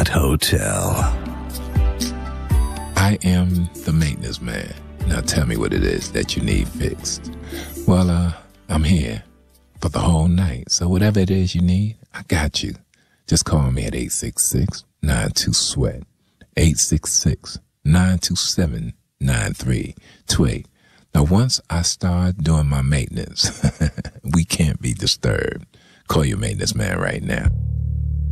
Hotel. I am the maintenance man. Now tell me what it is that you need fixed. Well, I'm here for the whole night. So whatever it is you need, I got you. Just call me at 866-92-SWEAT. 866-927-9328. Now, once I start doing my maintenance, we can't be disturbed. Call your maintenance man right now.